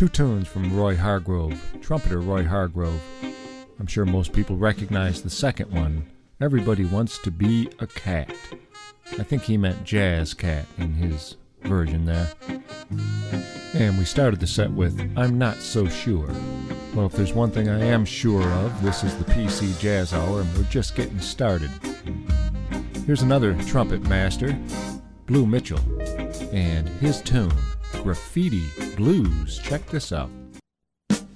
Two tunes from Roy Hargrove, trumpeter Roy Hargrove. I'm sure most people recognize the second one, Everybody Wants to Be a Cat. I think he meant jazz cat in his version there. And we started the set with I'm Not So Sure. Well, if there's one thing I am sure of, this is the PC Jazz Hour, and we're just getting started. Here's another trumpet master, Blue Mitchell, and his tune, Graffiti Blues. Check this out.